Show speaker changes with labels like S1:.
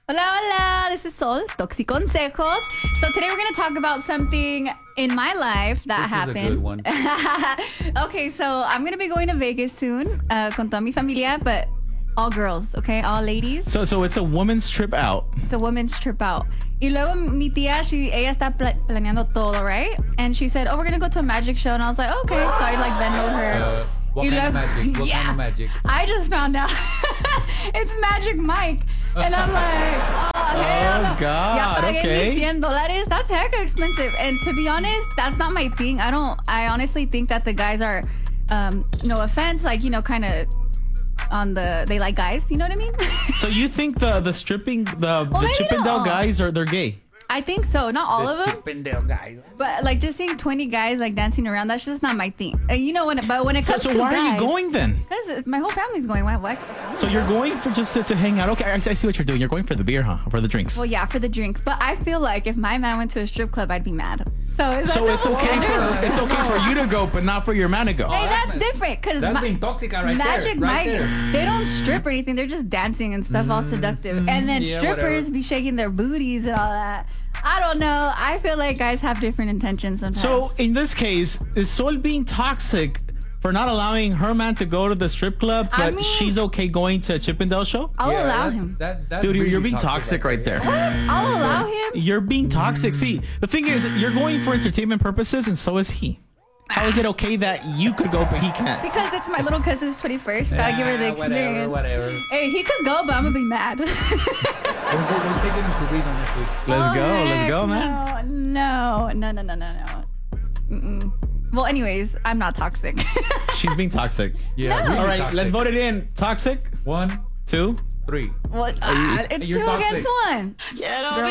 S1: Hola, hola. This is Sol, Toxiconsejos. So today we're going to talk about something in my life that happened.
S2: This is a good one.
S1: Okay, so I'm going to be going to Vegas soon con toda mi familia, but all girls, okay? All ladies.
S3: So it's a woman's trip out.
S1: It's a women's trip out. Y luego mi tía, ella está planeando todo, right? And she said, oh, we're going to go to a magic show. And I was like, okay. So I like Venmo her.
S2: What kind of magic? What kind of magic?
S1: I just found out it's Magic Mike. And I'm like, oh, hell no.
S3: God,
S1: Ya pagué
S3: okay.
S1: mis $100. That's hecka expensive. And to be honest, that's not my thing. I honestly think that the guys are, no offense, like, you know, kind of they like guys. You know what I mean?
S3: So you think the stripping, the
S1: maybe
S3: Chippendale
S1: not.
S3: guys they're gay?
S1: I think so. Not all of them.
S2: Chippendale guys.
S1: But like just seeing 20 guys like dancing around, that's just not my thing. You know, when it comes
S3: So
S1: to
S3: why
S1: guys,
S3: are you going then?
S1: Because my whole family's going. Why?
S3: So you're going for just to hang out. Okay, I see what you're doing. You're going for the beer, huh? For the drinks.
S1: Well, yeah, for the drinks. But I feel like if my man went to a strip club, I'd be mad. So
S3: it's okay for you to go, but not for your man to go.
S1: Hey, that's different because
S2: That's being toxic right
S1: Magic
S2: there.
S1: Mike,
S2: Right there.
S1: they don't strip or anything. They're just dancing and stuff, all seductive. And then
S2: Yeah,
S1: strippers
S2: whatever.
S1: be shaking their booties and all that. I don't know. I feel like guys have different intentions sometimes.
S3: So in this case, is Sol being toxic for not allowing her man to go to the strip club,
S1: I
S3: but
S1: mean-
S3: she's okay going to a Chippendale show?
S1: I'll allow him.
S2: That's
S3: Dude,
S2: really
S3: you're being toxic right there.
S1: I'll allow him.
S3: You're being toxic. See, the thing is, you're going for entertainment purposes, and so is he. How is it okay that you could go, but he can't?
S1: Because it's my little cousin's 21st. Gotta give her the experience.
S2: Whatever.
S1: Hey, he could go, but I'm gonna be mad.
S2: We're taking him to Reno next week.
S3: Let's go,
S1: heck
S3: man.
S1: No. Mm-mm. Well, anyways, I'm not toxic.
S3: She's being toxic.
S2: Yeah.
S1: No.
S2: really
S3: All right,
S2: toxic.
S3: let's vote it in. Toxic?
S2: 1,
S3: 2?
S2: 3.
S1: Well, it's
S2: You're
S1: 2
S2: toxic.
S1: against 1.
S4: Quiero
S1: Girl,